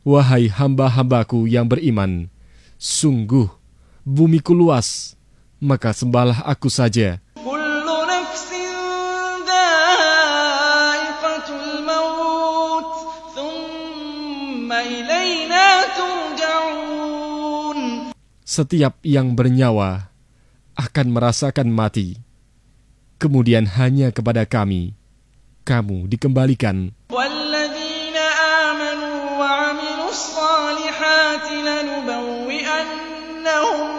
Wahai hamba-hambaku yang beriman, sungguh bumiku luas, maka sembahlah aku saja. Kullu nafsin dha'iqatul maut, thumma ilayna turja'un. Setiap yang bernyawa akan merasakan mati, kemudian hanya kepada kami kamu dikembalikan. Walladzina amanu wa 'amilus salihati lanubawwi'annahum